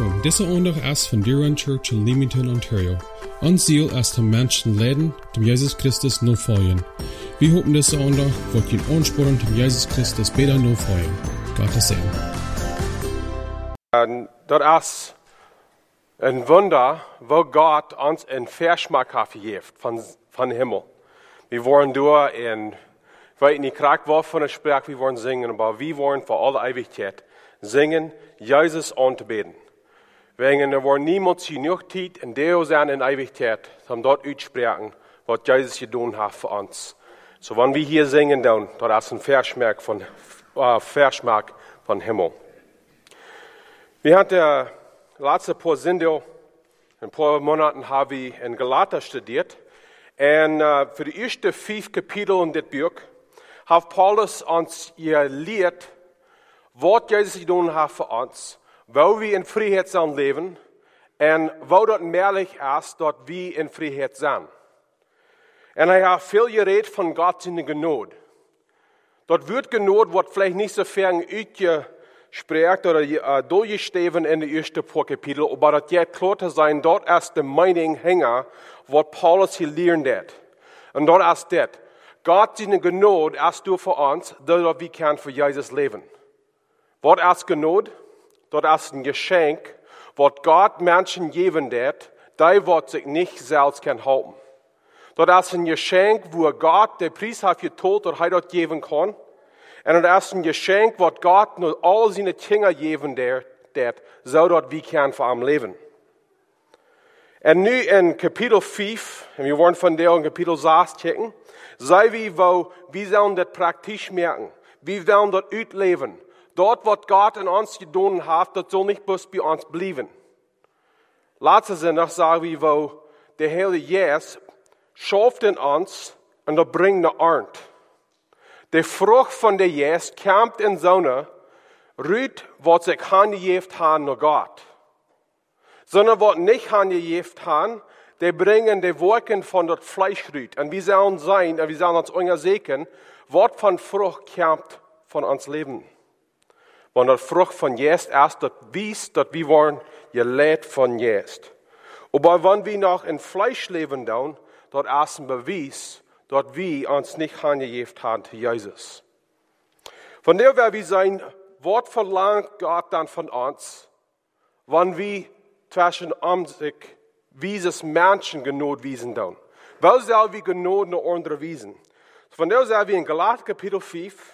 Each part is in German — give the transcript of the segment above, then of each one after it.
Welkom. Deze aandag is van Deer Church in Leamington, Ontario. Ons ziel is om mensen leiden, om Jezus Christus navolgen. We hopen deze aandag wordt je aansporen om Jezus Christus beter navolgen. Gottes Segen. Dat is een wonder, wo Gott ons een Verschmack heeft van Himmel. We worden door in, ik weet niet graag waarvan ich spreek, we worden zingen, maar we worden voor alle eeuwigheid zingen, Jezus aan te beden. Wegen er wordt niemand genoeg tijd en deel zijn in eeuwigheid, om dort uitspreken, wat Jezus gedaan heeft voor ons. So, wenn wir hier singen, dann, das ist ein Verschmack von Himmel. Wir hatten letzte paar Sendung, ein paar Monaten haben wir in Galater studiert. Und für die ersten 5 Kapitel in dem Buch hat Paulus uns gelehrt, was Jesus getan hat für uns, wo wir in Freiheit sollen leben und wo dort möglich ist, dort wir in Freiheit sind. Und er hat viel geredet von Gott in der Gnade. Dort wird Gnade, was vielleicht nicht so fern ausgesprochen oder durchgestanden in den ersten paar Kapitel, aber das jetzt klar zu sein, dort ist die Meinung hängen, was Paulus hier lernt hat. Und dort ist das, Gott in der Gnade ist du für uns, dass wir können für Jesus leben. Was ist Gnade? Dort ist ein Geschenk, was Gott Menschen geben wird, die sich nicht selbst halten können. Dort ist ein Geschenk, wo Gott den Preis hat geteilt, und er dort geben kann. Und das ist ein Geschenk, was Gott nur all seine Kinder geben wird, so dort wir können für ihn leben. Und nu in Kapitel 5, und wir wollen von der in Kapitel 6 checken, sei wir sollen das praktisch merken. Wir wollen das ausleben. Dort, was Gott in uns getan hat, das soll nicht bloß bei uns bleiben. Letzte Sonntag sagen wir, wo der Heilige Jesus schafft in uns und er bringt eine Ernte. Die Frucht von der Jesus kommt in Sonne, rührt, was sich hingegeben haben nach Gott. Sondern was nicht hingegeben haben, die bringen die Wolken von dort Fleisch rührt. Und wir sollen sein, und wir sollen uns untersuchen, was von Frucht kommt von uns Leben. Wenn das Frucht von Jesus ist, das wisst, dass wir wollen, gelehrt von Jesus. Aber wenn wir noch in Fleisch leben, dann, dort ist ein Beweis, dass wir uns nicht hingegeben haben zu Jesus. Von der werden wir sein, was verlangt Gott dann von uns, wenn wir zwischen sich dieses Menschen Gnade wiesen dann. Wo soll wir Gnade noch andere wiesen? Von der sind wir in Galater Kapitel 5,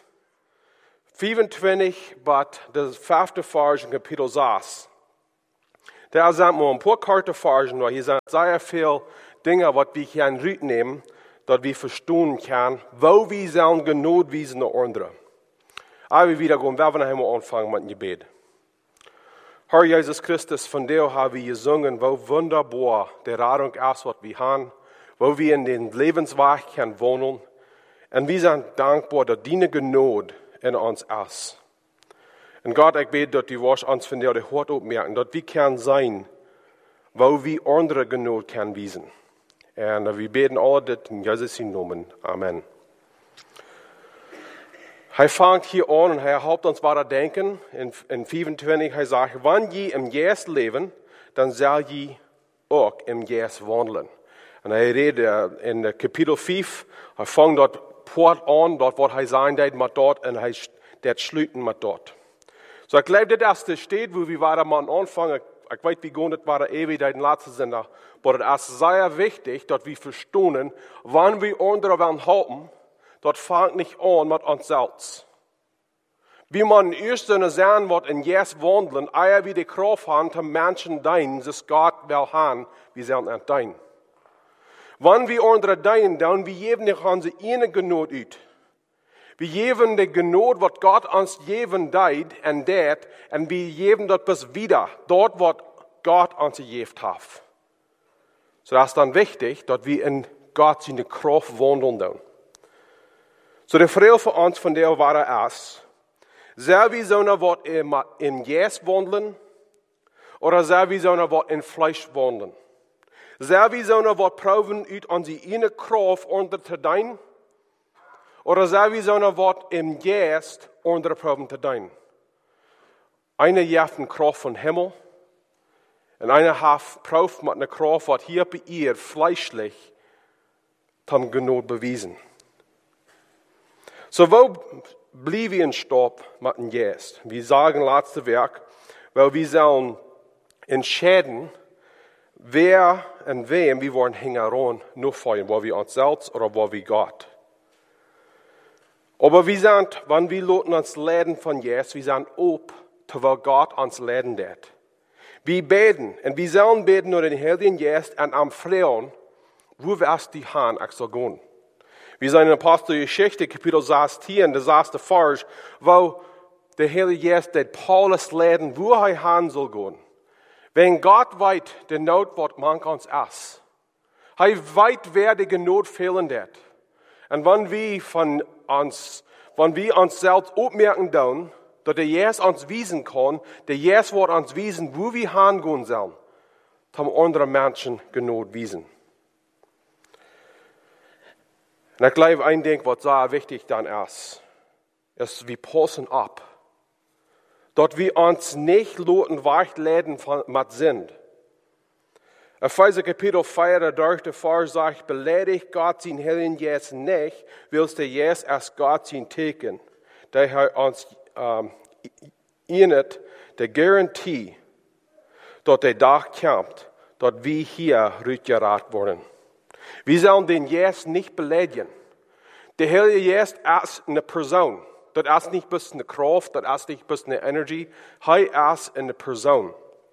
25, but das 5. Vers in Kapitel 6. Da sind wir ein paar kurze Versen, weil hier sind sehr viele Dinge, was wir können rütnehmen, dass wir verstehen können, wo wir sollen Gnade wiesen nach anderen. Aber wir wieder gehen, wir werden einmal anfangen mit dem Gebet. Herr Jesus Christus, von dir haben wir gesungen, wo wunderbar die Rettung ist, was wir haben, wo wir in den Lebensweg können wohnen. Und wir sind dankbar, dass deine Gnade in uns ist. Und Gott, ich bete, dass du uns von dir die Hort aufmerken, dass wir können sein, wo wir andere Gnade können wiesen. Und wir beten alle das in Jesus' Namen. Amen. Er fängt hier an und er helpt uns weiter denken. In 25, er sagt, wenn je im Geist leben, dann soll je auch im Geist wandeln. Und er redet in Kapitel 5, er fängt dort Port an, dort wird er sein, mit dort, und er schließen mit dort. So, ich glaube, dass das steht, wo wir weiter mal anfangen. Ich weiß, wie gut das war, ewig in den letzten Sender. Aber es ist sehr wichtig, dass wir verstehen, wann wir andere wollen halten, das fängt nicht an mit uns selbst. Wie man erst sehen wird, in Jesus wandeln, eher wie die Kraft haben, zu Menschen dienen, dass Gott will haben, wir sollen nicht dienen. Wenn wir andere dienen, dann wir geben nicht unsere eine Gnade aus. Wir geben die Gnade, was Gott uns geben deit und det, und wir geben das bis wieder, dort, was Gott uns gegeben hat. So, das ist dann wichtig, dass wir in Gott seine Kraft wandeln. Dann. So, die Frage für uns von der war ist, soll wir so eine Wort im Geist wandeln, oder soll wir so eine Wort in Fleisch wandeln? Soll wir so eine Wort proben, aus unsere eine Kraft unter zu dienen, oder soll wir so eine Wort im Geist unter proben zu dienen? Eine jaft eine Kraft von Himmel, En einer hat proef met een kracht wat hier bij ihr fleischlich tam genoeg bewiesen. So wo blieb wir in Stopp mit dem Geist? Wir sagen letzte Werk, weil wir sollen entscheiden, wer und wem wir wollen hängen nur feiern, wo wir uns selbst oder wo wir Gott. Aber wir sind, wenn wir uns leiden von Jesus, wir sind ob, terwijl Gott uns leiden wird. Wir beten, und wir sollen beten nur den Heiligen Geist und am Freuen, wo wir es die Hand auch gehen. Wir sind in Apostelgeschichte, Kapitel 16, das erste Vers, wo der Heilige Geist der Paulus leiden, wo er hin soll gehen. Wenn Gott weit der Not wird, man uns ist. Er weit wer die Not fehlen wird. Und wenn wir uns selbst aufmerken tun, dass der Jesus uns wiesen kann, der Jesus wird uns wiesen, wo wir hingehen sollen, dann andere Menschen genug wiesen. Und ich glaube, ein Ding, was sehr wichtig dann ist wir passen ab. Dass wir uns nicht wegleiten mit Sinn. Epheser Kapitel 4, der 3. Vers sagt, beleidigt Gott sein Heiligen Geist nicht, willst der Jesus als Gott sein Teken, der er uns ihnet, der Garantie, dass der Tag kommt, dass wir hier rückgerat worden. Wir sollen den Jesus nicht beleidigen. Der Heilige Geist ist eine Person. Das ist nicht bloß eine Kraft, das ist nicht bloß eine Energie. Er ist eine Person.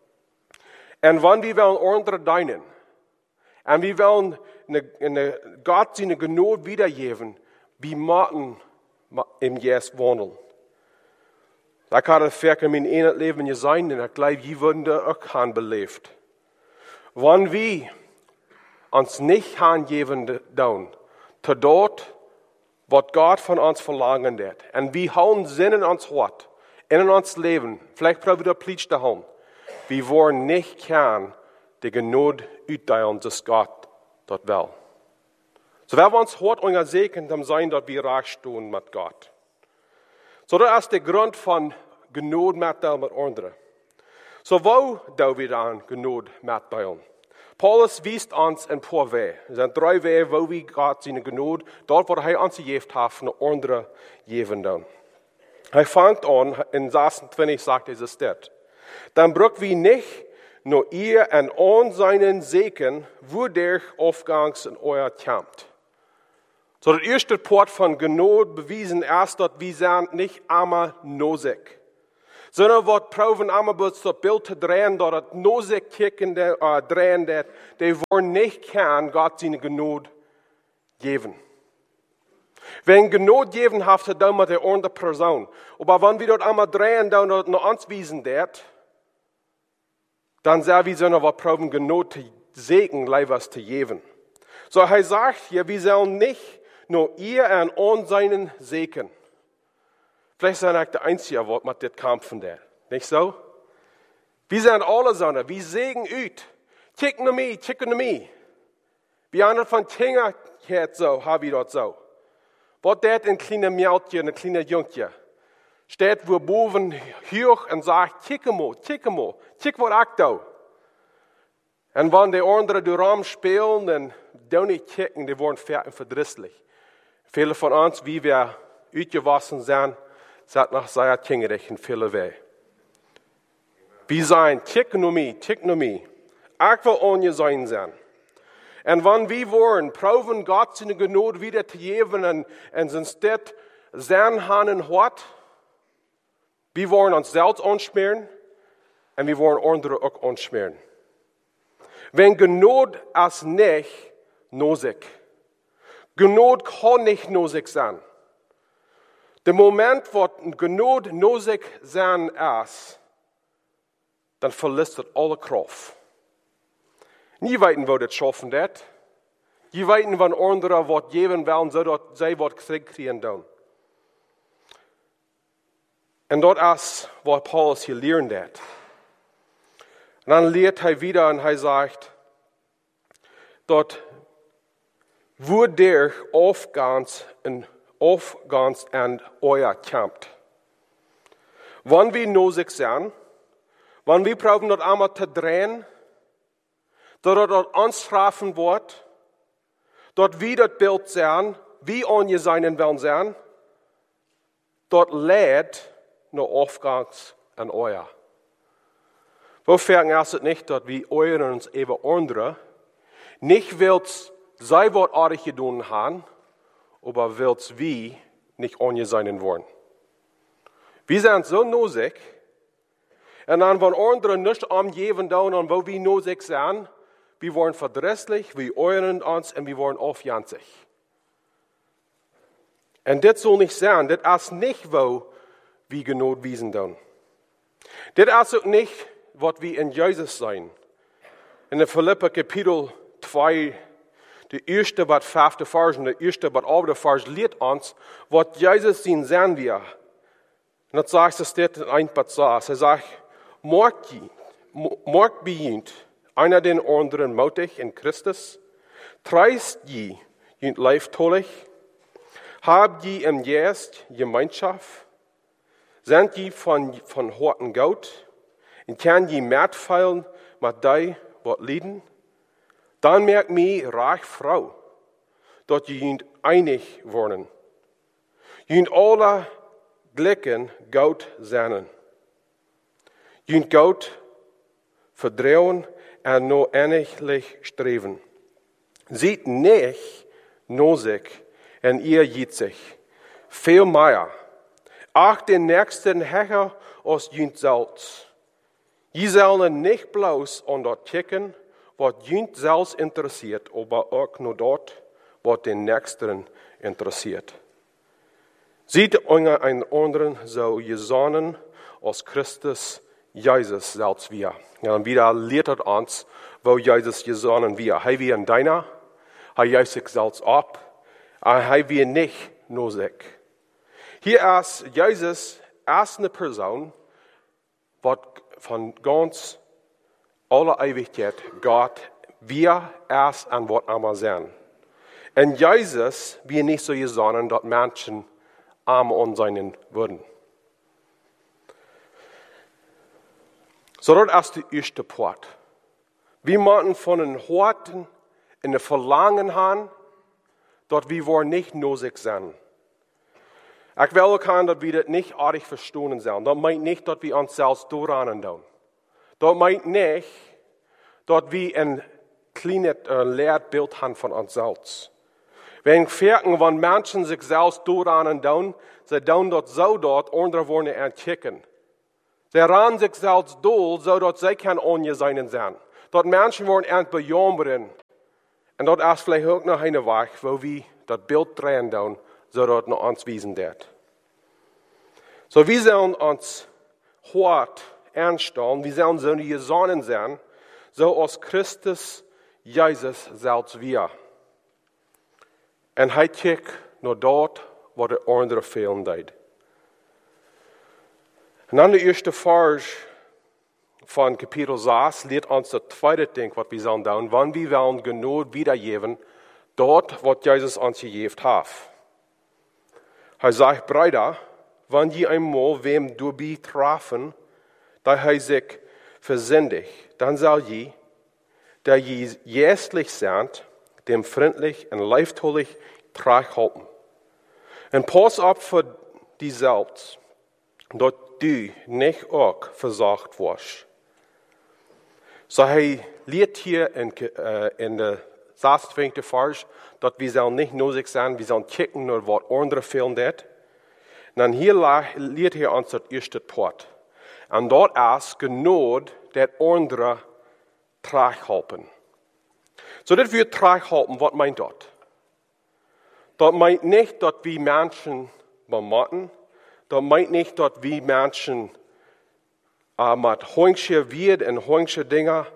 Und wenn wir andere dienen, und wir wollen Gott seine Gnade wiedergeben, wir müssen im Jesus wandeln. Da kann ich in meinem Leben sein, und ich glaube, wir würden da auch belebt. Wenn wir uns nicht hingeben zu dort, was Gott von uns verlangen wird, und wir haben Sinn in uns Hort, in uns Leben, vielleicht brauchen wir Pflicht daheim, wir wollen nicht die Gnade utdeilen, dass Gott dort will. So werden wir uns heute unser Segen dann sein, dass wir recht stehen mit Gott. So das ist der Grund von Gnade mitteilen mit anderen. So wo da wir dann Gnade mitteilen? Paulus wies uns ein paar Wege. Es sind 3 Wege, wo wir Gott seine Gnade, dort wo er uns gegeben hat, von anderen geben dann. Er fängt an, in 26 sagt er es dort. Dann brauchen wir nicht nur ihr und seinen Segen, wo der aufgangs in euer kommt. So, der erste Part von Gnade bewiesen erst, dass wir sind nicht einmal nosig. Sondern wir proben einmal bloß das Bild zu drehen, dass das nosig kicken, drehen, die wollen nicht Gott seine Gnade geben. Wenn Gnade geben, hat er dann mit der anderen Person. Aber wenn wir dort einmal drehen, dann dort noch uns wiesen, dann sagen wir, sondern wir proben Gnade zu Segen, was zu geben. So, er sagt hier, wir sollen nicht nur ihr und seinen Segen. Vielleicht sind wir der Einzige, der mit dem kämpfen der. Nicht so? Wir sind alle so, wir segen ut. Kick nur mich. Wie einer von Kinder hat so, habe ich dort so. Was das ein kleiner Mädchen, ein kleiner Jungchen, steht wo boven hoch und sagt, kick mal, kick was ich da. Und wenn die anderen den Raum spielen, dann don't nicht kicken, die werden fertig und verdrisslich. Viele von uns, wie wir ausgewaschen sind, sind nach sehr kingerig in viele Wege. Wir sagen, kick nur mich. Ich will ohne sein sein. Und wenn wir wollen, proben Gott seine Gnade wieder zu geben und instead sein Hand hat, wir wollen uns selbst anschmieren und wir wollen andere auch anschmieren. Wenn Gnade ist nicht nosig. Gnade kann nicht nosig sein. Der Moment, wo Gnade nosig sein ist, dann verlässt es alle Kraft. Nie weiten, wo das schaffen wird. Nie weiten, wann andere was geben wollen, so dass sie was kriegen dann. Und das ist, was Paulus hier lernt wird. Und dann lehrt er wieder und er sagt, dort, wo der Aufgangs an euer kommt. Wenn wir nosig sind, wenn wir proben, dort einmal zu drehen, dort uns treffen wird, dort wie das Bild sein, wie onje seinen wollen sein, dort lädt nur Aufgangs an euer. Wo fängt es nicht, dass wir uns eben andere nicht willst, sei wortartig getan haben, aber willst wie nicht onje seinen wollen. Wir sind so nosig, und dann, wenn andere nicht umgeben tun, und wo wir nosig sind, wir wollen verdrisslich, wir euren uns und wir wollen aufjanzig. Und das soll nicht sein, das ist nicht, wo wir genot wiesen tun. Das ist auch nicht, was wir in Jesus sein. In der Philipper Kapitel 2, der erste, was 5. Vers und der erste, was 8. Vers lehrt uns, was Jesus sein wir. Und das sagt es dort in ein paar Satz. Er sagt, morgt bejünt einer den anderen mutig in Christus, treist je jünt leiftolig, habt je im Geist Gemeinschaft, sind je von Horten Gaut, und kann je mitfeilen mit dei, wat lieden, dann merkt mir reich Frau, dort je jünt einig worden. Jünt alle Glicken Gaut seinen. Jünt Gaut verdrehen und no ähnlich streben. Sieht nicht nosig und ihr jiet sich. Viel mehr. Ach den nächsten Hecher aus jünt selbst. Je sollen nicht bloß an dort kicken, was jünt selbst interessiert, aber auch nur dort, was den Nächsten interessiert. Sieht euch einen anderen so gesonnen als Christus Jesus selbst wir. Ja, und wieder lehrt er uns, wo Jesus gesonnen wir. Hij wie ein Deiner, hij juist sich selbst ab, hij wie nicht nosig. Hier ist Jesus erst eine Person, was von ganz aller Ewigkeit Gott wir erst an was einmal sein. Und Jesus wir nicht so gesonnen, dass Menschen arm an seinen würden. So, das ist der erste Part. Wir machen von den Horten in der Verlangen haben, dass wir wollen nicht nosig sein. Ich will auch, dass wir das nicht artig verstehen sollen. Das meint nicht, dass wir uns selbst durchrennen tun. Das meint nicht, dass wir ein kleines Lehrbild haben von uns selbst. Wenn wenn Menschen sich selbst durchrennen tun, sie tun das so dort, andere wollen entdecken. Sie rennen sich selbst durch, so dass sie kein Onje sein sein. Dort Menschen wollen entbejammern. Und dort ist vielleicht auch noch eine Weg, wo wir das Bild drehen tun, so dass noch uns wiesen wird. So, wir sollen uns hart ernststellen, wir sollen so eine gesonnen sein, so als Christus Jesus selbst wir. Und er kijkt nur dort, wo der andere fehlen deed. Und dann der erste Vers von Kapitel 6 lehrt uns das zweite Ding, was wir sollen tun, wann wir wollen genug wiedergeben, dort, was Jesus uns gegeben hat. Er sagt, Brüder, wenn je einmal wem du betrafen, da er sich versündigt, dann soll je, der je jästlich sind, dem freundlich und leiftolig traghalten. Und pass auf für die selbst, dass du nicht auch versagt wirst. So er lehrt hier in der 26. Vers, dass wir sollen nicht nosig sein, wir sollen kicken, nur was andere fehlen dort. Und dann hier lehrt er uns das erste Part. Und dort ist genug, das andere traghalten. So, das wir traghalten, was meint das? Das meint nicht, dass wir Menschen bemotten. Das meint nicht, dass wir Menschen mit hongsche Wied und hongsche Dinge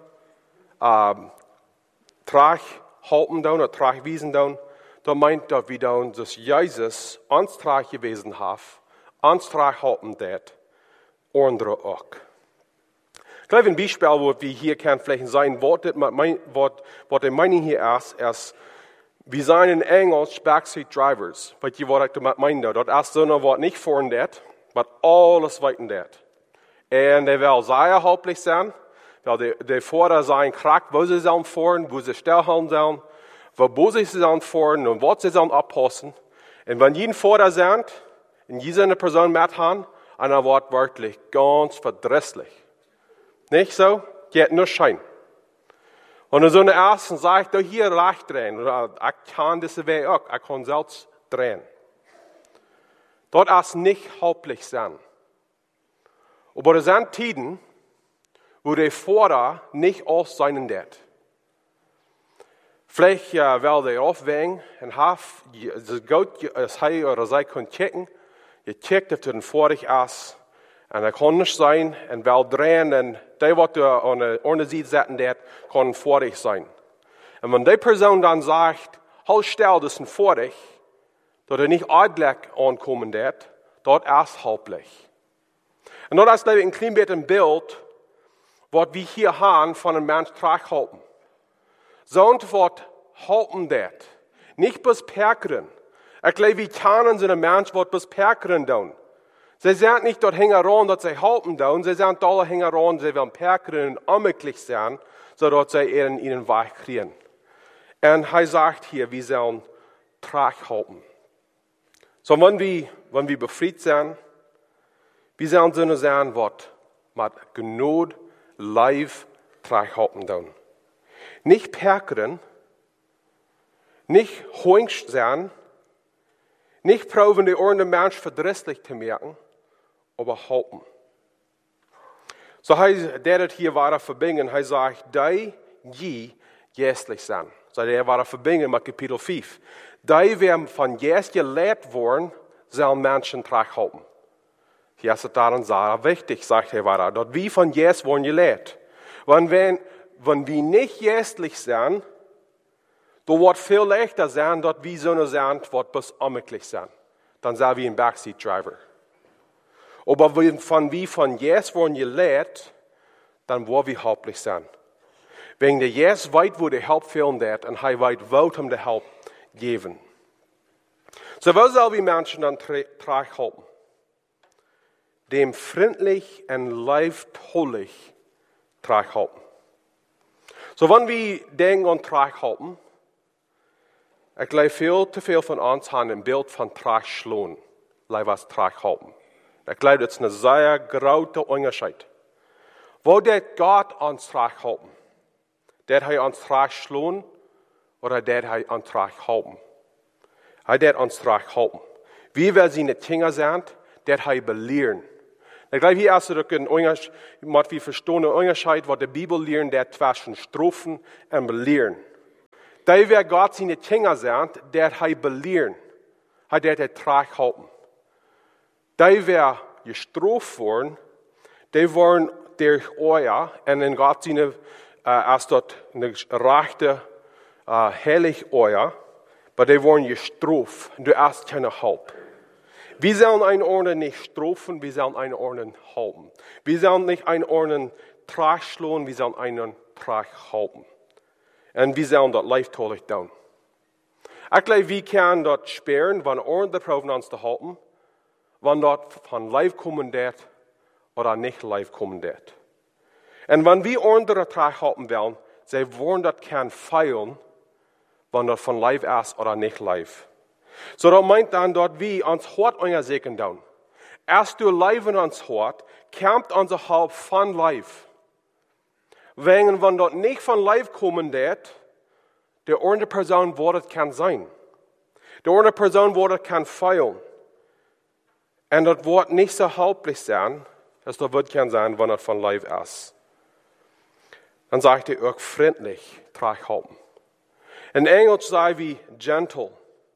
traghalten oder tragwiesen tun. Das meint, dass wir dann, dass Jesus uns trag gewesen hat, uns traghalten wird, andere auch. Gleich ein Beispiel, wo wir hier können vielleicht sein, was die Meinung hier ist, wir sind in Englisch Backseat Drivers. Weil ihr was ich damit meine, das ist so eine Wort nicht vorn dort, aber alles weiten dort. Und der will sehr erheblich sein, ja, die Vater sein Krack, wo sie sollen fahren, wo sie stillhalten sollen, wo sie sollen fahren und was sie sollen abpassen. Und wenn jeden Vater sind, in jeder Person mit haben, einer wird wirklich ganz verdrisslich. Nicht so? Geht nur Schein. Und in so einer ersten sagt er, hier leicht drehen. Oder ich kann das Weg auch, ich kann selbst drehen. Dort ist nicht hauptlich sein. Aber es sind Tiden, wo der Vater nicht aus sein wird. Vielleicht will der aufwägen und es gut, es hij oder sie kann checken. Je checkt, ob den Vater ist. Und er kann nicht sein und will drehen und der, was du an der Seite setzen wird, kann Vater sein. Und wenn die Person dann sagt, halt still, das ist ein Vater, dass er nicht ordentlich ankommen wird, dort ist hauptlich. Und dort ist ein klein bisschen ein Bild, was wir hier haben von einem Menschen traghalten. So ein Wort halten wird. Nicht bis perkeren. Ich glaube, wir kennen so einen Menschen, der bis perkeren tun. Sie sind nicht dort hingeran, dass sie halten tun. Sie sind alle hingeran, sie wollen perkeren und unmöglich sein, sodass sie ihnen Weg kriegen. Und er sagt hier, wir sollen Trag halten. So, wenn wir befreit sind, wir sollen so sein, was mit Genot live Trag halten tun. Nicht perkeren, nicht hoingst sein, nicht proben, die anderen Menschen verdrisslich zu merken, aber halten. So der das hier weiter verbinden, er sagt, die je geistlich sein. So der weiter verbinden mit Kapitel 5. Die werden von Geist gelehrt worden, sollen Menschen Trag halten. Hier ist es daran sehr wichtig, sagt er weiter, dort wie von Geist worden gelehrt. Wenn wir nicht geistlich sind, dann wird viel leichter sein, dort wie so eine sind, wird bis unmöglich sein. Dann sind wir ein Backseat-Driver. Aber wenn wir von Jesus wurden gelehrt, dann wollen wir hauptlich sein. Wegen der Jesus weiß, wo der Help fehlen wird, und er weiß, wo ihm der Help geben. So, wo sollen wir Menschen dann Trag halten? Dem freundlich und leibtollig Trag halten. So, wenn wir denken an Trag halten, ich glaube, viel zu viel von uns haben ein Bild von Trag schlagen, was Trag halten. Ich glaube, das ist eine sehr große Unterschied. Wo der Gott uns Trag halten? Der hat uns Trag schlagen oder der hat uns Trag halten? Er hat uns Trag halten. Wie wir seine Kinder sind, der hat belehren. Ich glaube, hier ist es ein Unterschied, wir verstehen einen Unterschied, was die Bibel lernt, der zwischen Strafen und Belehren. Da wer Gott seine Kinder sind, der hat belehren, der hat Trag halten. Da wer gestraft worden, die waren durch euer, und in Gott seine, als dort eine rechte, heilig euer, aber die waren gestraft, du hast keine Halb. Wir sollen einen Orden nicht strafen, wir sollen einen Orden halten. Wir sollen nicht einen Orden Trag schlagen, wir sollen einen Trag halten. Und wir sollen das leibtollig tun. Ich glaube, wir können dort sperren, wenn Orden proben uns zu halten, wenn dort von live kommen wird oder nicht live kommen wird. Und wenn wir andere Trag halten wollen, sie wollen das kein feilen, wenn dort von live ist oder nicht live. So, das meint dann dort, wie uns Hort untersägen tun. Erst du live in uns Hort, kommt unser Haupt von live. Wenn dort nicht von live kommen wird, der andere Person wird kann sein. Der andere Person wird kann feilen. Und das wird nicht so hauptlich sein, dass das wird kann sein, wenn das von live ist. Dann sagt er auch freundlich, Trag halten. In Englisch sei wie gentle.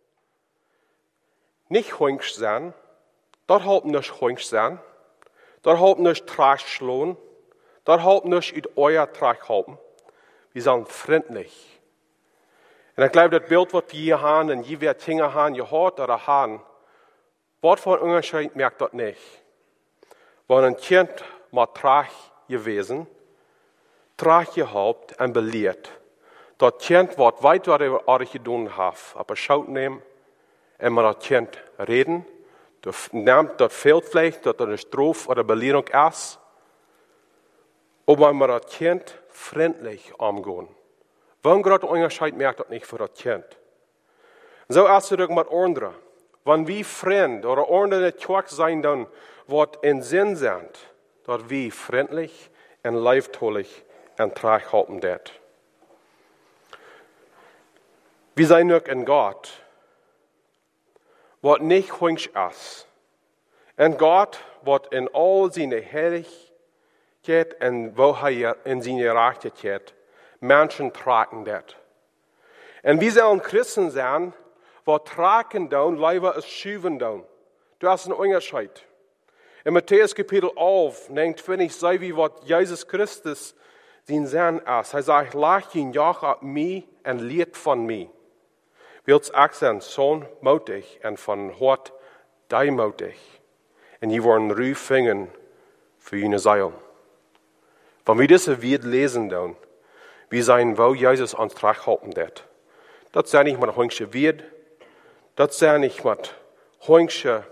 Nicht hoingsch sein, dort halten nicht hoingsch sein, dort halten nicht Trag schlagen, dort halten nicht in euer Trag halten. Wir sind freundlich. Und ich glaube, das Bild, was wir hier haben, und je wer Dinge haben, gehört oder haben, Wort von Unterschied merkt das nicht. Wenn ein Kind mal Trag gewesen, Trag gehabt und belehrt, das Kind wird weit, was er getan hat, aber schaut nehmen, und man das Kind reden, nimmt das fehlt vielleicht, dass das eine Strophe oder Belehrung ist, ob man mit das Kind freundlich umgehen. Wann gerade Unterschied merkt das nicht für das Kind. So ausgedrückt mit anderen. Wenn wir Freund oder andere in der Kirche sein, dann wird in Sinn sind, dass wir freundlich und leibtollig und traghalten det. Wir sein nur in Gott, was nicht wünscht ist. Und Gott wird in all seine Herrlichkeit und wo er in seine Gerechtigkeit Menschen tragen det. Und wir sollen Christen sein, was tragen down, lieber als schuven down. Du hast einen Unterschied. In Matthäus Kapitel 11, 29, sei wie was Jesus Christus sein Sein ist. Er sagt, lach ihn Joch ab mir und leert von mir. Willst auch sein Sohn mutig und von Hort demutig. Und die wollen Ruhe finden für ihre Seelen. Wenn wir das wird lesen dann, wir sein, wo Jesus uns traghalten wird. Das sei nicht mit Hüngsche wird, das sei nicht mit Hüngsche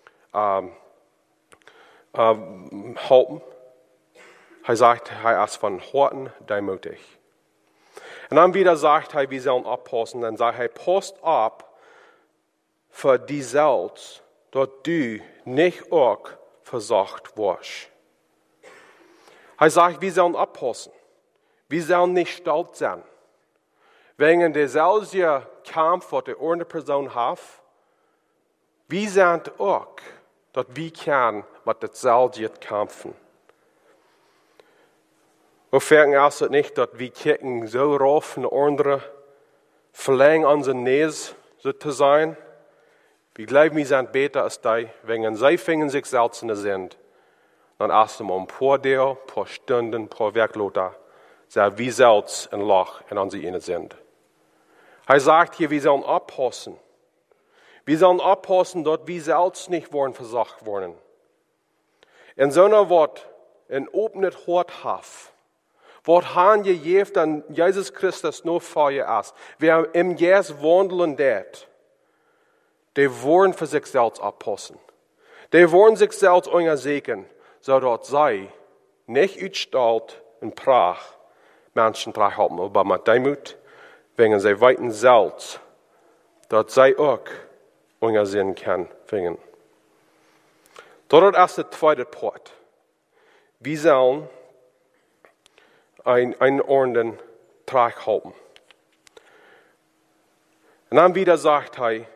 halten. Er sagt, er ist von Horten demutig. Und dann wieder sagt er, wir sollen abpassen. Dann sagt er, passt ab für die selbst, dass du nicht auch versucht wirst. Er sagt, wir sollen abpassen. Wir sollen nicht stolz sein. Wegen der selben Kampf, was die andere Person hat, wir sind auch, dass wir können mit demselben kämpfen. Wir merken also nicht, dass wir kicken so rauf und andere verlangen unsere Nähe so zu sein. Wir glauben, wir sind besser als die, wenn sie fingen sich selbst in den Sinn. Dann erst um ein paar Tage, ein paar Stunden, ein paar Werkloter, sind wir selbst ein Loch in unsere Inne sind. Er sagt hier, wir sollen abpassen. Wir sollen abpassen, dass wir selbst nicht versucht worden. In so einer Wort, ein offenes Hort haben, was han gegeben, dann Jesus Christus nur vor ihr ist. Wer im Jesus wandeln det, die wollen für sich selbst abpassen. Die wollen sich selbst untersegen, so dass sie nicht utstalt und Pracht Menschen tragen, aber mit Demut, wegen sie weiten selbst, dass sie auch untersehen kann finden. Dort ist der zweite Part. Wir sollen einen ordentlichen Trag halten. Und dann wieder sagt er,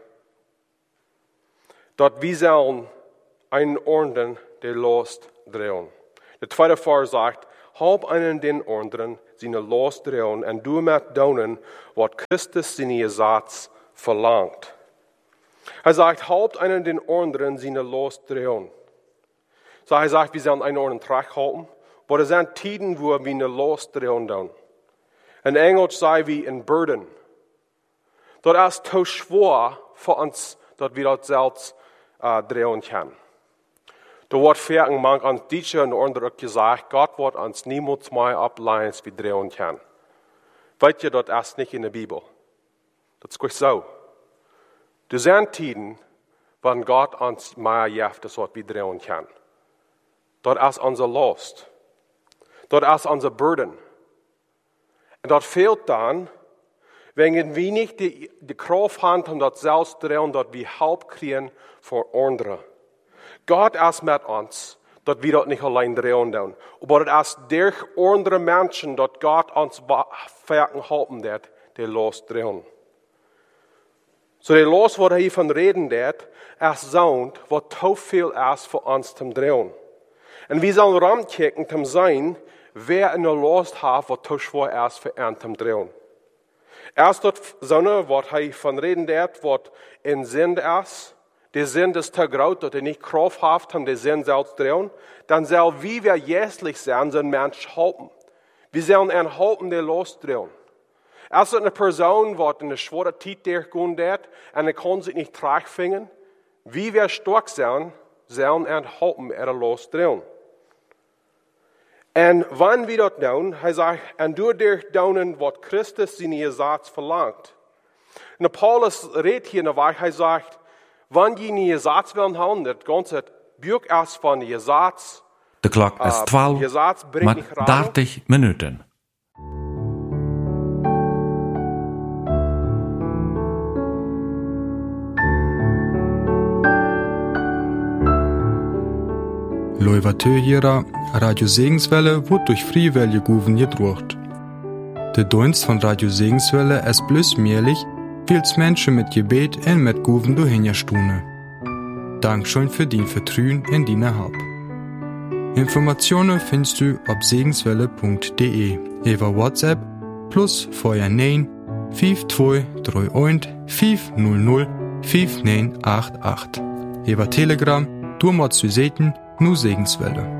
dass wir sollen einen ordentlichen der Last drehen. Der zweite Vers sagt, halb einen den anderen seine Last drehen und du mit donen, was Christus seine Ersatz verlangt. Er sagt, halb einen den anderen seine Last drehen. So er sagt, wir sollen einen ordentlichen Trag halten. Aber es sind Tiden, wo wir eine Last drehen dann. In Englisch sei wie ein Burden. Das ist zu schwer für uns, dass wir das selbst drehen können. Da wird verken manch an diese und andere gesagt, Gott wird uns niemals mehr ableihen, als wir drehen können. Weißt ihr, das ist nicht in der Bibel. Das ist gut so. Das sind Tiden, wenn Gott uns mehr gibt, das was wir drehen können. Das ist unser Last. Das ist unser Burden. Und das fehlt dann, wenn wir nicht die Kraft haben, um das selbst zu drehen, dass wir Hilfe kriegen von anderen. Gott ist mit uns, dass wir das nicht allein drehen dürfen. Aber das ist durch andere Menschen, dass Gott uns helfen wird, die Los drehen. So der Los, was er hiervon reden wird, ist so, was zu viel ist für uns zum Drehen. Und wir sollen rumkicken, zum sein, wer in der Lust hat, was zu schwer ist für ihn zum Drehen. Erst das Sonne, was er von reden wird, was in Sinn ist, der Sinn ist zu groß, dass er nicht Kraft hat, um den Sinn selbst zu drehen, dann soll, wie wir jährlich sein, so ein Mensch halten. Wir sollen ihn halten, der Lust drehen. Erst eine Person, die in einer schweren Zeit durchgehen wird, und er kann sich nicht tragfinden, wie wir stark sein, sollen ihn halten, der Lust drehen. Und wenn wir das tun, er sagt, und du durch tun, was Christus seine Ersatz verlangt. Und Paulus redet hier in der Wahrheit, er sagt, wenn die einen Ersatz wollen haben, das ganze Buch ist von Ersatz, De klok is 12 Je Satz bringt met nicht gerade. 30 minuten. Loivatøjera, Radio Segenswelle wird durch Friewelle Guven gedruckt. Der Dienst von Radio Segenswelle ist bloß möglich, weil's Menschen mit Gebet und mit Guven durchhinstune. Dankeschön für dein Vertrauen in deine Hab. Informationen findest du auf segenswelle.de über WhatsApp plus vorher 9 5231 500 5988. Über Telegram, du musst du sehen, nur Segenswelle.